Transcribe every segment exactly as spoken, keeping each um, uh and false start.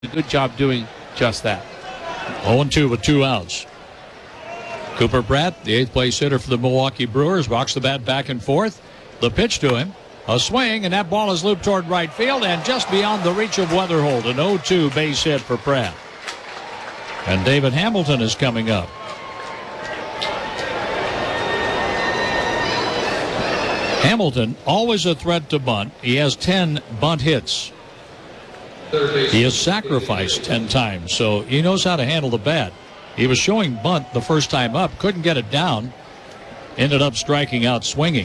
a good job doing just that. oh and two with two outs. Cooper Pratt, the eighth place hitter for the Milwaukee Brewers, walks the bat back and forth. The pitch to him, a swing, and that ball is looped toward right field and just beyond the reach of Weatherholt. An oh two base hit for Pratt. And David Hamilton is coming up. Hamilton, always a threat to bunt. He has ten bunt hits. He has sacrificed ten times, so he knows how to handle the bat. He was showing bunt the first time up, couldn't get it down, ended up striking out swinging.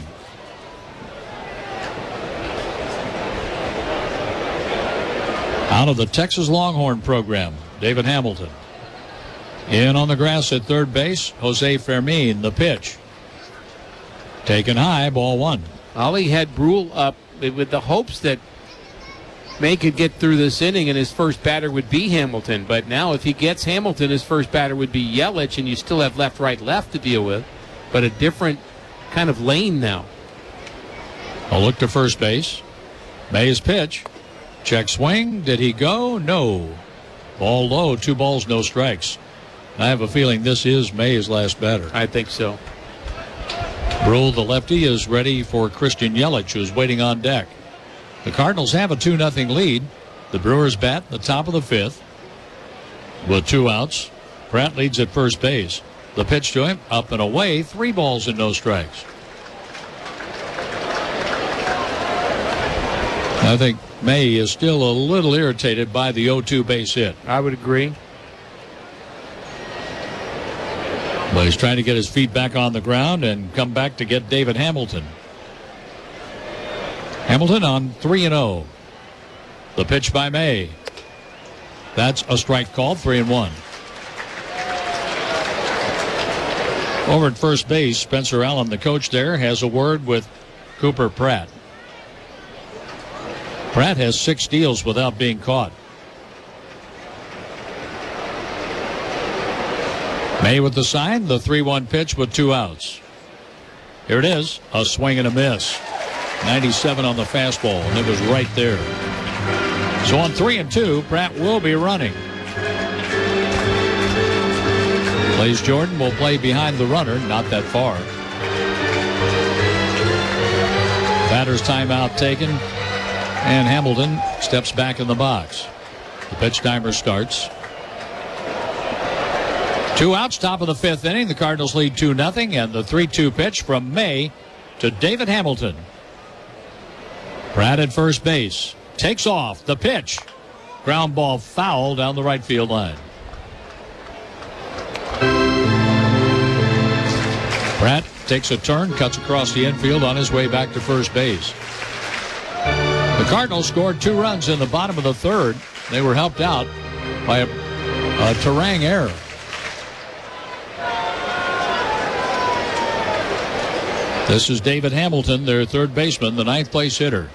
Out of the Texas Longhorn program, David Hamilton. In on the grass at third base, Jose Fermin, the pitch. Taken high, ball one. Ollie had Brule up with the hopes that May could get through this inning and his first batter would be Hamilton. But now if he gets Hamilton, his first batter would be Yelich, and you still have left, right, left to deal with. But a different kind of lane now. A look to first base. May's pitch. Check swing. Did he go? No. Ball low. Two balls, no strikes. I have a feeling this is May's last batter. I think so. Brule, the lefty, is ready for Christian Yelich, who's waiting on deck. The Cardinals have a two nothing lead. The Brewers bat in the top of the fifth with two outs. Pratt leads at first base. The pitch to him, up and away, three balls and no strikes. I think May is still a little irritated by the oh two base hit. I would agree. But he's trying to get his feet back on the ground and come back to get David Hamilton. Hamilton on three and oh. The pitch by May. That's a strike called, three and one. Over at first base, Spencer Allen, the coach there, has a word with Cooper Pratt. Pratt has six steals without being caught. May with the sign, the three one pitch with two outs. Here it is, a swing and a miss. ninety-seven on the fastball, and it was right there. So on three and two, Pratt will be running. Blaze Jordan will play behind the runner, not that far. Batter's timeout taken, and Hamilton steps back in the box. The pitch timer starts. Two outs, top of the fifth inning. The Cardinals lead two nothing, and the three two pitch from May to David Hamilton. Pratt at first base. Takes off. The pitch. Ground ball foul down the right field line. Pratt takes a turn, cuts across the infield on his way back to first base. The Cardinals scored two runs in the bottom of the third. They were helped out by a, a Terang error. This is David Hamilton, their third baseman, the ninth place hitter.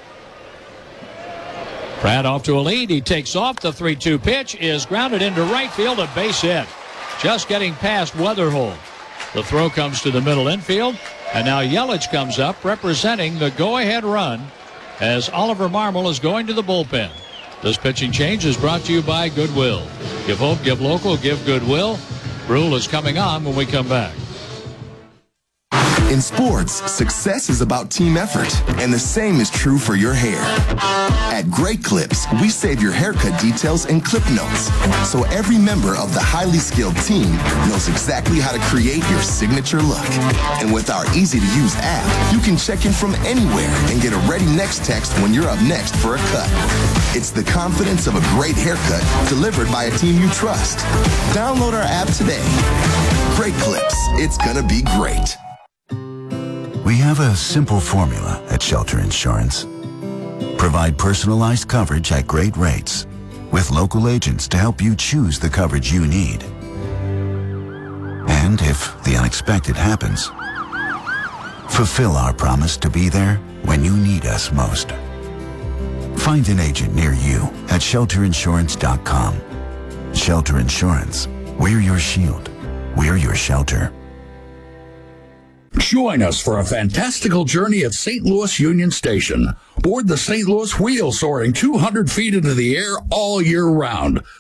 Pratt off to a lead. He takes off. The three two pitch is grounded into right field, a base hit. Just getting past Weatherholt. The throw comes to the middle infield, and now Yelich comes up representing the go-ahead run as Oliver Marmol is going to the bullpen. This pitching change is brought to you by Goodwill. Give hope, give local, give Goodwill. Brule is coming on when we come back. In sports, success is about team effort, and the same is true for your hair. At Great Clips, we save your haircut details in clip notes, so every member of the highly skilled team knows exactly how to create your signature look. And with our easy-to-use app, you can check in from anywhere and get a ready next text when you're up next for a cut. It's the confidence of a great haircut delivered by a team you trust. Download our app today. Great Clips. It's gonna be great. We have a simple formula at Shelter Insurance. Provide personalized coverage at great rates with local agents to help you choose the coverage you need. And if the unexpected happens, fulfill our promise to be there when you need us most. Find an agent near you at shelter insurance dot com. Shelter Insurance. We're your shield. We're your shelter. Join us for a fantastical journey at Saint Louis Union Station. Board the Saint Louis Wheel, soaring two hundred feet into the air all year round.